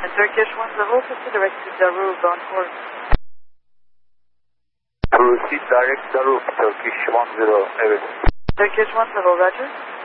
And Turkish 10, proceed direct to Darul on course. Proceed direct Darul, Turkish 10, evet. Turkish 10, roger.